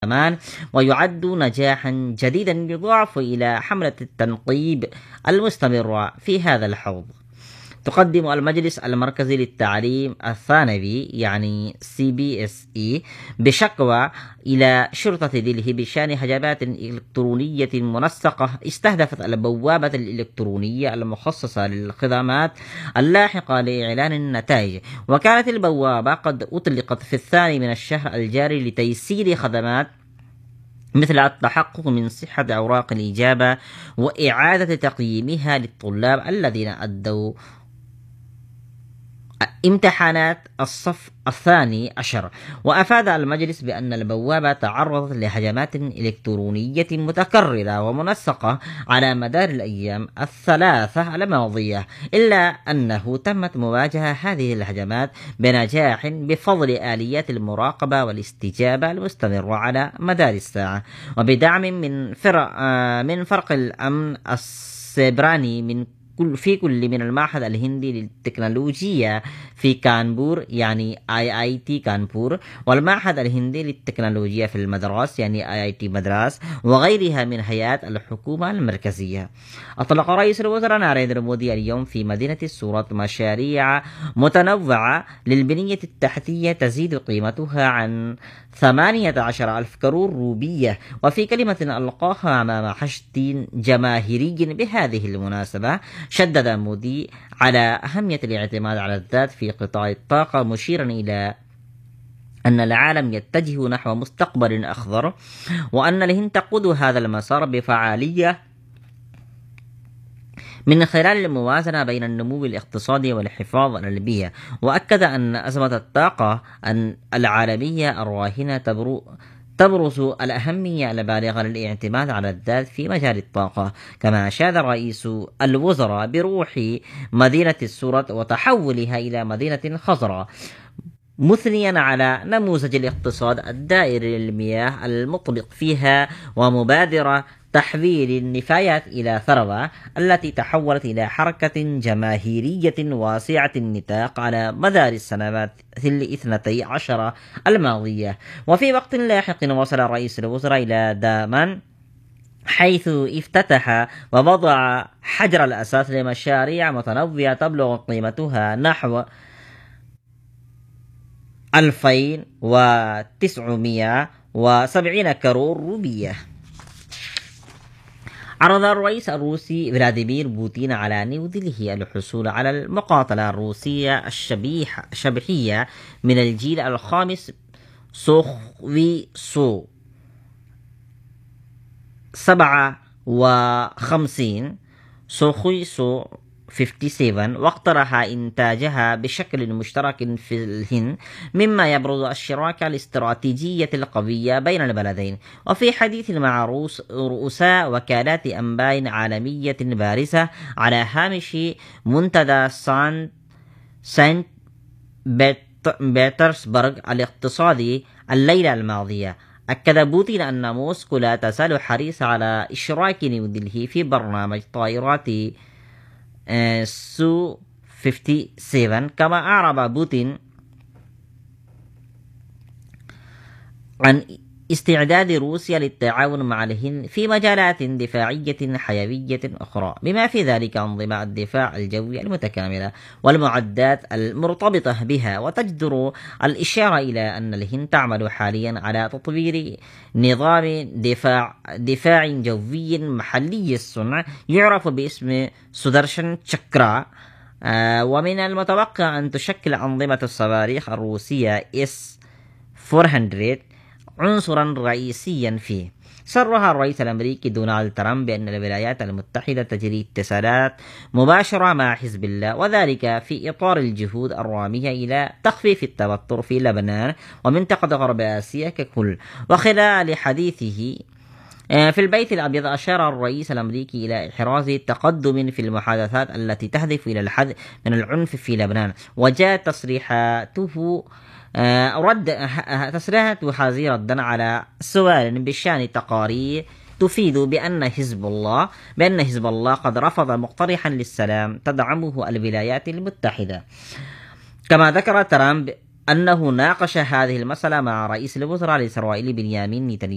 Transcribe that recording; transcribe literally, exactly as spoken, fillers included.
الزمان، ويعد نجاحا جديدا يضاف إلى حملة التنقيب المستمرة في هذا الحوض. تقدم المجلس المركزي للتعليم الثانوي يعني سي بي إس إي بشكوى إلى شرطة دلهي بشأن هجمات إلكترونية منسقة استهدفت البوابة الإلكترونية المخصصة للخدمات اللاحقة لإعلان النتائج. وكانت البوابة قد أطلقت في الثاني من الشهر الجاري لتيسير خدمات مثل التحقق من صحة أوراق الإجابة وإعادة تقييمها للطلاب الذين أدوا امتحانات الصف الثاني عشر. وأفاد المجلس بأن البوابة تعرضت لهجمات إلكترونية متكررة ومنسقة على مدار الأيام الثلاثة الماضية، إلا أنه تمت مواجهة هذه الهجمات بنجاح بفضل آليات المراقبة والاستجابة المستمرة على مدار الساعة، وبدعم من فرق من فرق الأمن السيبراني من في كل من المعهد الهندي للتكنولوجيا في كانبور يعني آي آي تي كانبور، والمعهد الهندي للتكنولوجيا في المدراس يعني آي آي تي مدراس، وغيرها من هيئات الحكومة المركزية. أطلق رئيس الوزراء ناريندرا مودي اليوم في مدينة السورات مشاريع متنوعة للبنية التحتية تزيد قيمتها عن ثمانية عشر ألف كرور روبية. وفي كلمة ألقاها أمام حشد جماهيري بهذه المناسبة، شدد مودي على أهمية الاعتماد على الذات في قطاع الطاقة، مشيرا إلى أن العالم يتجه نحو مستقبل أخضر، وأن الهند تقود هذا المسار بفعالية من خلال الموازنة بين النمو الاقتصادي والحفاظ على البيئة. وأكد أن أزمة الطاقة العالمية الراهنة تبرز الأهمية البالغة للاعتماد على الذات في مجال الطاقة. كما أشاد رئيس الوزراء بروح مدينة السورات وتحولها إلى مدينة خضراء، مثنيا على نموذج الاقتصاد الدائري للمياه المطلق فيها ومبادرة تحويل النفايات إلى ثروة التي تحولت إلى حركة جماهيرية واسعة النطاق على مدار السنوات الاثنتي عشر الماضية. وفي وقت لاحق وصل رئيس الوزراء إلى دامن، حيث افتتح ووضع حجر الأساس لمشاريع متنوعة تبلغ قيمتها نحو ألفين وتسعمائة وسبعين كرور روبية. عرض الرئيس الروسي فلاديمير بوتين على نيودلهي الحصول على المقاتلة الروسية الشبحية من الجيل الخامس سوخوي سو سبعة وخمسين سوخوي سو سبعة وخمسين، واقترح إنتاجها بشكل مشترك في الهند، مما يبرز الشراكة الاستراتيجية القوية بين البلدين. وفي حديث مع رؤساء وكالات أنباء عالمية بارزة على هامش منتدى سانت بيترسبرغ الاقتصادي الليلة الماضية، أكد بوتين أن موسكو لا تزال حريصة على إشراك نيودلهي في برنامج طائرات سو سبعة وخمسين. كما أعرب بوتين عن استعداد روسيا للتعاون مع الهند في مجالات دفاعية حيوية أخرى، بما في ذلك أنظمة الدفاع الجوي المتكاملة والمعدات المرتبطة بها. وتجدر الإشارة إلى أن الهند تعمل حاليا على تطوير نظام دفاع دفاع جوي محلي الصنع يعرف باسم سودرشن تشاكرا، آه ومن المتوقع أن تشكل أنظمة الصواريخ الروسية إس أربعمائة عنصرا رئيسيا فيه. صرح الرئيس الأمريكي دونالد ترامب بأن الولايات المتحدة تجري اتصالات مباشرة مع حزب الله، وذلك في إطار الجهود الرامية إلى تخفيف التوتر في لبنان ومنطقة غرب آسيا ككل. وخلال حديثه في البيت الأبيض، أشار الرئيس الأمريكي إلى إحراز تقدم في المحادثات التي تهدف إلى الحد من العنف في لبنان. وجاءت تصريحاته رد تصريحات حازية ردا على سؤال بشأن تقارير تفيد بأن حزب الله بأن حزب الله قد رفض مقترحا للسلام تدعمه الولايات المتحدة. كما ذكر ترامب أنه ناقش هذه المسألة مع رئيس الوزراء الإسرائيلي بنيامين نتنياهو